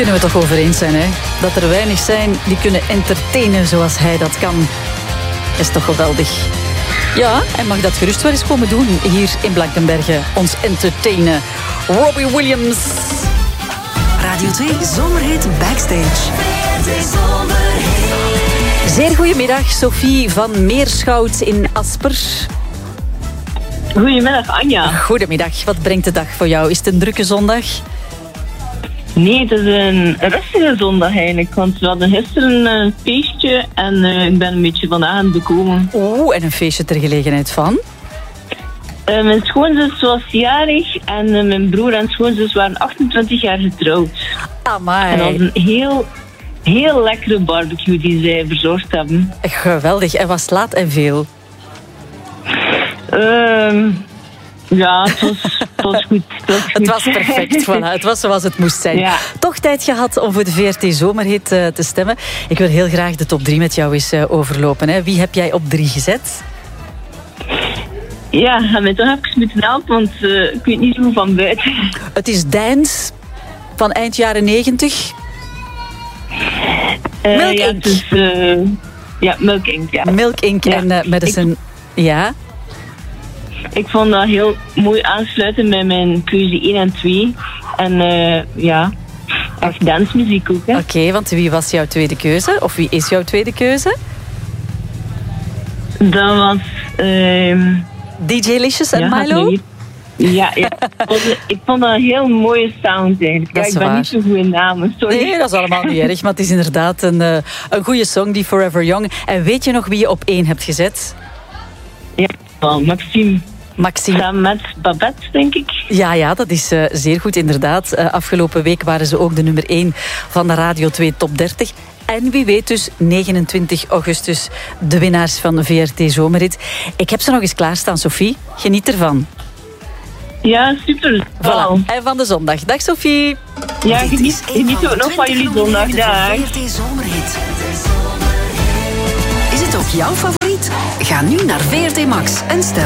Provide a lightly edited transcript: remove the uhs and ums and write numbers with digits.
kunnen we toch over eens zijn, hè? Dat er weinig zijn die kunnen entertainen zoals hij dat kan. Dat is toch geweldig. Ja, hij mag dat gerust wel eens komen doen hier in Blankenberge. Ons entertainen. Robbie Williams. Radio 2 Zomerhit Backstage. Zeer goedemiddag, Sophie van Meerschout in Asper. Goedemiddag, Anja. Goedemiddag, wat brengt de dag voor jou? Is het een drukke zondag? Nee, het is een rustige zondag eigenlijk. Want we hadden gisteren een feestje en ik ben een beetje vandaag aan het bekomen. Oeh, en een feestje ter gelegenheid van? Mijn schoonzus was jarig en mijn broer en schoonzus waren 28 jaar getrouwd. Amai. En dat was een heel lekkere barbecue die zij verzorgd hebben. Geweldig. En was laat en veel? Ja, het was goed. Het was perfect, voilà. Het was zoals het moest zijn. Ja. Toch tijd gehad om voor de VRT Zomerhit te stemmen. Ik wil heel graag de top 3 met jou eens overlopen. Hè. Wie heb jij op 3 gezet? Ja, ga mij toch even moeten helpen, want ik weet niet zo van buiten. Het is Dance van eind jaren 90. Milk ja, Inc. het is, ja, Milk Inc. Ja. Milk Inc. Ja. En Madison... Ja? Ik vond dat heel mooi aansluiten met mijn keuze 1 en 2. En ja, echt dansmuziek ook. Hè. Oké, want wie was jouw tweede keuze? Of wie is jouw tweede keuze? Dat was... DJ Licious en ja, Milo? Ja. Ik vond dat een heel mooie sound eigenlijk. Dat Ja, is ik ben waar. niet zo goed in namen, sorry. Nee, dat is allemaal niet erg. Maar het is inderdaad een goede song, die Forever Young. En weet je nog wie je op 1 hebt gezet? Ja, wel, Maxime. Maxime. Samen met Babette, denk ik. Ja, dat is zeer goed inderdaad. Afgelopen week waren ze ook de nummer 1 van de Radio 2 Top 30. En wie weet dus 29 augustus de winnaars van de VRT Zomerhit. Ik heb ze nog eens klaarstaan, Sophie. Geniet ervan. Ja, super. Wow. Voilà. En van de zondag. Dag Sophie. Ja, Dit is geniet ook nog van jullie zondag. Dag. VRT Zomerhit. Is het ook jouw favoriet? Ga nu naar VRT Max en stem.